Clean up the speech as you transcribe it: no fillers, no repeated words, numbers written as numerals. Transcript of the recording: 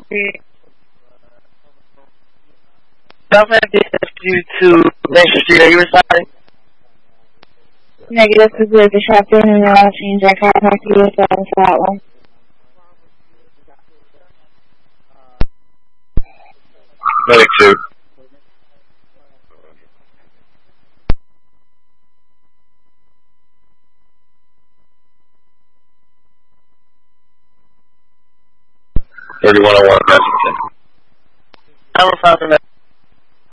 Government distance you to Venture Street. Are you residing? Negative, this is the shotgun and I'll change that contact you with that one. Medic 2. $3101 Washington. I'm a